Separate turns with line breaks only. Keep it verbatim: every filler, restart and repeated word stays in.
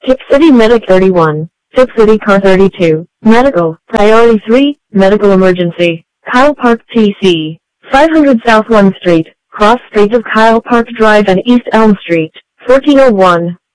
Tip City Medic thirty-one. Tip City Car thirty-two. Medical. Priority three. Medical emergency. Kyle Park T C. five hundred South one Street. Cross streets of Kyle Park Drive and East Elm Street. fourteen oh one.